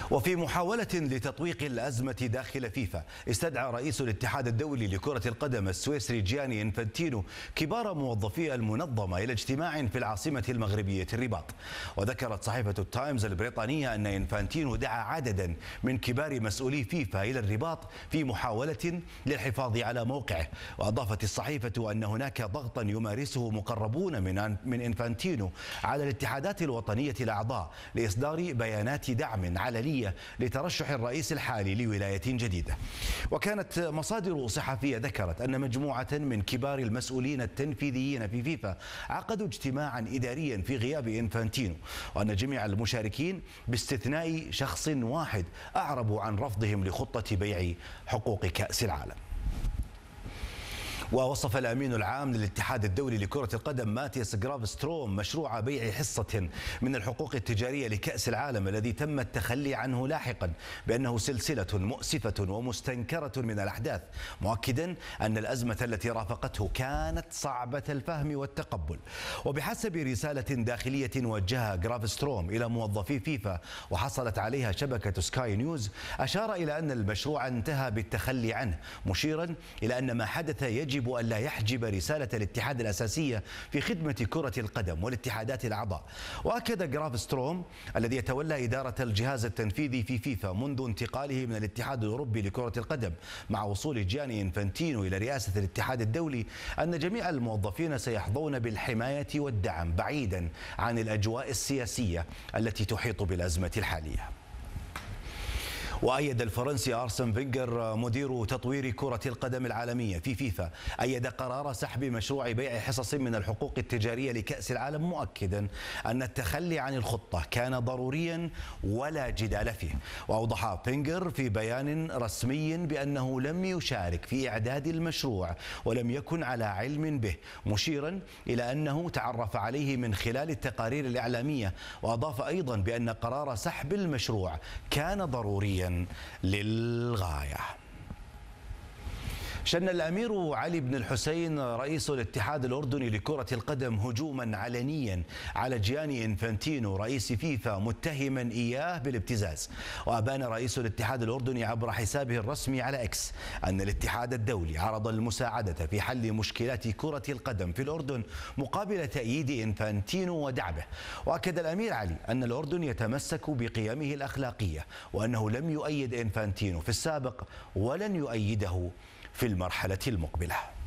وفي محاولة لتطويق الأزمة داخل فيفا، استدعى رئيس الاتحاد الدولي لكرة القدم السويسري جياني إنفانتينو كبار موظفي المنظمة إلى اجتماع في العاصمة المغربية الرباط. وذكرت صحيفة التايمز البريطانية أن إنفانتينو دعا عددا من كبار مسؤولي فيفا إلى الرباط في محاولة للحفاظ على موقعه. وأضافت الصحيفة أن هناك ضغطا يمارسه مقربون من إنفانتينو على الاتحادات الوطنية الأعضاء لإصدار بيانات دعم علنية لترشح الرئيس الحالي لولاية جديدة. وكانت مصادر صحفية ذكرت أن مجموعة من كبار المسؤولين التنفيذيين في فيفا عقدوا اجتماعا إداريا في غياب إنفانتينو، وأن جميع المشاركين باستثناء شخص واحد أعربوا عن رفضهم لخطة بيع حقوق كأس العالم. ووصف الأمين العام للاتحاد الدولي لكرة القدم ماتياس غرافستروم مشروع بيع حصة من الحقوق التجارية لكأس العالم الذي تم التخلي عنه لاحقا بأنه سلسلة مؤسفة ومستنكرة من الأحداث، مؤكدا أن الأزمة التي رافقته كانت صعبة الفهم والتقبل. وبحسب رسالة داخلية وجهها غرافستروم إلى موظفي فيفا وحصلت عليها شبكة سكاي نيوز، أشار إلى أن المشروع انتهى بالتخلي عنه، مشيرا إلى أن ما حدث يجب أن لا يحجب رسالة الاتحاد الأساسية في خدمة كرة القدم والاتحادات الأعضاء. وأكد غرافستروم الذي يتولى إدارة الجهاز التنفيذي في فيفا منذ انتقاله من الاتحاد الأوروبي لكرة القدم مع وصول جياني إنفانتينو إلى رئاسة الاتحاد الدولي أن جميع الموظفين سيحظون بالحماية والدعم بعيدا عن الأجواء السياسية التي تحيط بالأزمة الحالية. وأيد الفرنسي أرسن فينغر مدير تطوير كرة القدم العالمية في فيفا أيد قرار سحب مشروع بيع حصص من الحقوق التجارية لكأس العالم، مؤكدا أن التخلي عن الخطة كان ضروريا ولا جدال فيه. وأوضح فينغر في بيان رسمي بأنه لم يشارك في إعداد المشروع ولم يكن على علم به، مشيرا إلى أنه تعرف عليه من خلال التقارير الإعلامية. وأضاف أيضا بأن قرار سحب المشروع كان ضروريا للغاية. شن الأمير علي بن الحسين رئيس الاتحاد الأردني لكرة القدم هجوما علنيا على جياني إنفانتينو رئيس فيفا، متهما إياه بالابتزاز. وأبان رئيس الاتحاد الأردني عبر حسابه الرسمي على إكس أن الاتحاد الدولي عرض المساعدة في حل مشكلات كرة القدم في الأردن مقابل تأييد إنفانتينو ودعمه. وأكد الأمير علي أن الأردن يتمسك بقيمه الأخلاقية وأنه لم يؤيد إنفانتينو في السابق ولن يؤيده في المرحلة المقبلة.